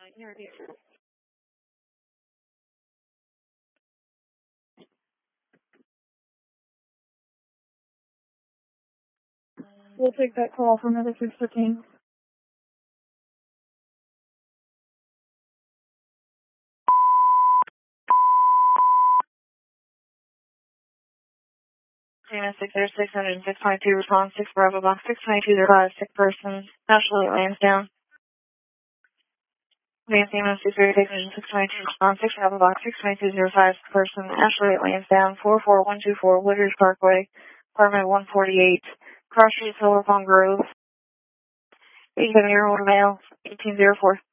We'll take that call from another 615. Dana 606, 622, response 6 Bravo Box 62205, sick person, Ashley Lansdowne. Nancy Amos 636, 622, response 6 Bravo Box 62205, sick person, Ashley Lansdowne, 44124 Woodridge Parkway, apartment 148, Cross Street, Silver Palm Grove, 87-year-old male, 1804.